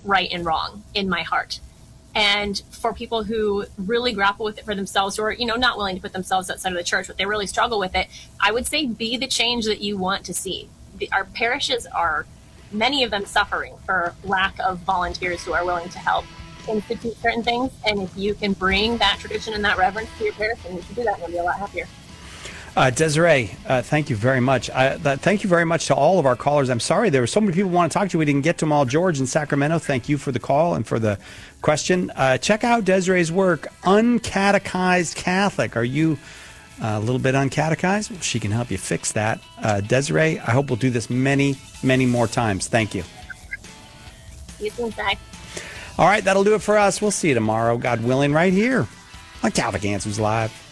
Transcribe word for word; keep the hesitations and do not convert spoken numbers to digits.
right and wrong in my heart. And for people who really grapple with it for themselves, or, you know, not willing to put themselves outside of the church, but they really struggle with it, I would say be the change that you want to see. The, our parishes are, many of them, suffering for lack of volunteers who are willing to help institute certain things. And if you can bring that tradition and that reverence to your parish, then you should do that and you'll be a lot happier. Uh, Desiree, uh, thank you very much. I, th- thank you very much to all of our callers. I'm sorry there were so many people who want to talk to you. We didn't get to them all. George in Sacramento, thank you for the call and for the question. Uh, check out Desiree's work, Uncatechized Catholic. Are you uh, a little bit uncatechized? Well, she can help you fix that. Uh, Desiree, I hope we'll do this many, many more times. Thank you. See you soon, Zach. All right, that'll do it for us. We'll see you tomorrow, God willing, right here on Catholic Answers Live.